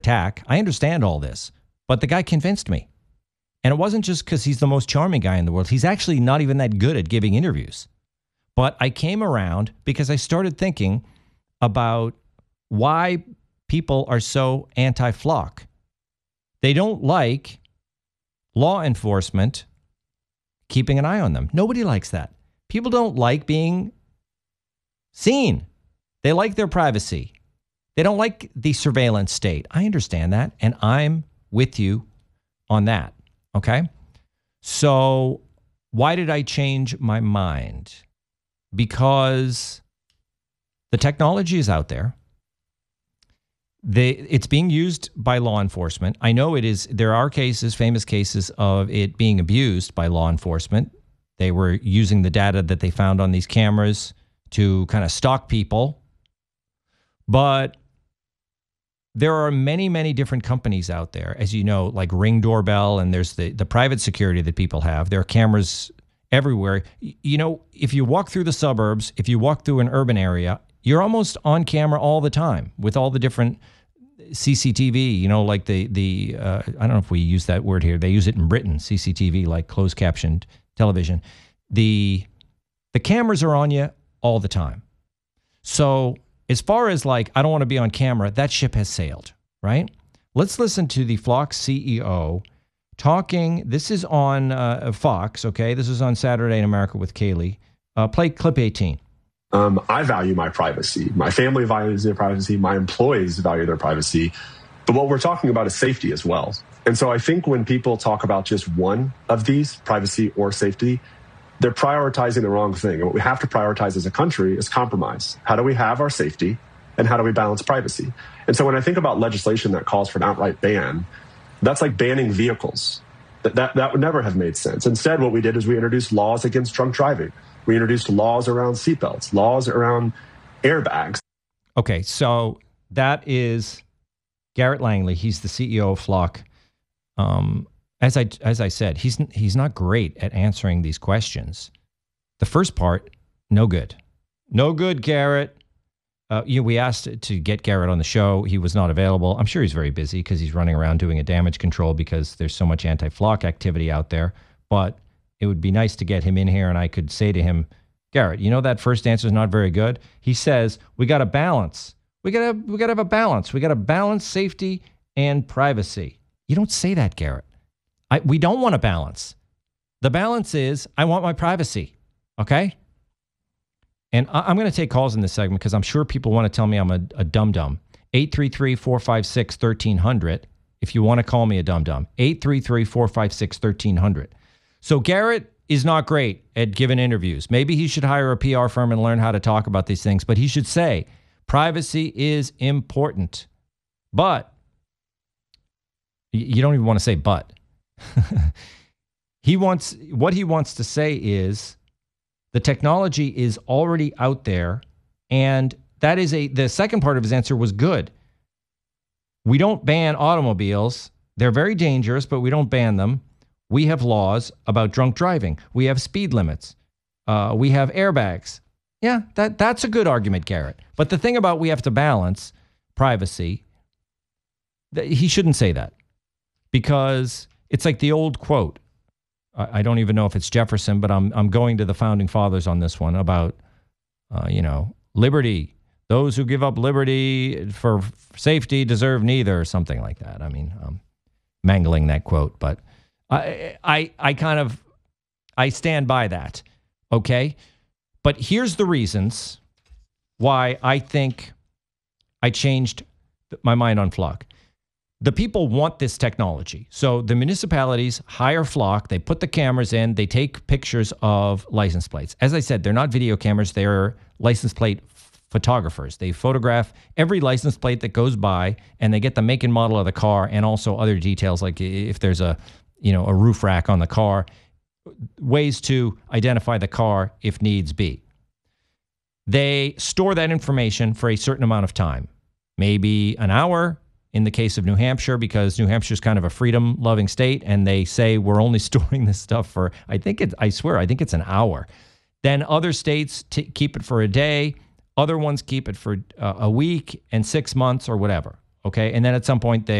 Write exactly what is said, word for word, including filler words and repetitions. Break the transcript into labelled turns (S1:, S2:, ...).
S1: attack. I understand all this, but the guy convinced me. And it wasn't just because he's the most charming guy in the world. He's actually not even that good at giving interviews. But I came around because I started thinking about why people are so anti-Flock. They don't like law enforcement keeping an eye on them. Nobody likes that. People don't like being seen. They like their privacy. They don't like the surveillance state. I understand that, and I'm with you on that, okay? So why did I change my mind? Because the technology is out there. They, it's being used by law enforcement. I know it is. There are cases, famous cases of it being abused by law enforcement. They were using the data that they found on these cameras to kind of stalk people. But there are many, many different companies out there, as you know, like Ring Doorbell, and there's the, the private security that people have. There are cameras everywhere. You know, if you walk through the suburbs, if you walk through an urban area, you're almost on camera all the time with all the different C C T V, you know, like the, the uh, I don't know if we use that word here. They use it in Britain, C C T V, like closed captioned television. The, the cameras are on you all the time. So as far as like, I don't want to be on camera, that ship has sailed, right? Let's listen to the Flock C E O talking. This is on uh, Fox, okay? This is on Saturday in America with Kaylee. Uh, play clip eighteen.
S2: Um, I value my privacy. My family values their privacy. My employees value their privacy. But what we're talking about is safety as well. And so I think when people talk about just one of these, privacy or safety, they're prioritizing the wrong thing. And what we have to prioritize as a country is compromise. How do we have our safety and how do we balance privacy? And so when I think about legislation that calls for an outright ban, that's like banning vehicles. That, that, that would never have made sense. Instead, what we did is we introduced laws against drunk driving. We introduced laws around seatbelts, laws around airbags.
S1: Okay, so that is Garrett Langley. He's the C E O of Flock. Um, as I as I said, he's he's not great at answering these questions. The first part, no good, no good, Garrett. Uh, you know, we asked to get Garrett on the show. He was not available. I'm sure he's very busy because he's running around doing a damage control because there's so much anti-Flock activity out there. But it would be nice to get him in here and I could say to him, Garrett, you know that first answer is not very good. He says, we got to balance. We got to we got to have a balance. We got to balance safety and privacy. You don't say that, Garrett. I, we don't want to balance. The balance is I want my privacy, okay? And I, I'm going to take calls in this segment because I'm sure people want to tell me I'm a, a dum-dum. eight three three, four five six, one three zero zero if you want to call me a dum-dum. eight three three, four five six, one three zero zero. So Garrett is not great at giving interviews. Maybe he should hire a P R firm and learn how to talk about these things, but he should say privacy is important. But you don't even want to say but. He wants what he wants to say is the technology is already out there, and that is a the second part of his answer was good. We don't ban automobiles. They're very dangerous, but we don't ban them. We have laws about drunk driving. We have speed limits. Uh, we have airbags. Yeah, that that's a good argument, Garrett. But the thing about we have to balance privacy, th- he shouldn't say that because it's like the old quote. I, I don't even know if it's Jefferson, but I'm I'm going to the founding fathers on this one about, uh, you know, liberty. Those who give up liberty for safety deserve neither, or something like that. I mean, I'm mangling that quote, but I, I, I kind of, I stand by that, okay? But here's the reasons why I think I changed my mind on Flock. The people want this technology. So the municipalities hire Flock, they put the cameras in, they take pictures of license plates. As I said, they're not video cameras, they're license plate photographers. They photograph every license plate that goes by, and they get the make and model of the car and also other details, like if there's a you know, a roof rack on the car, ways to identify the car if needs be. They store that information for a certain amount of time, maybe an hour in the case of New Hampshire, because New Hampshire is kind of a freedom-loving state, and they say we're only storing this stuff for, I think it, I swear, I think it's an hour. Then other states t- keep it for a day, other ones keep it for uh, a week and six months or whatever, Okay. And then at some point, they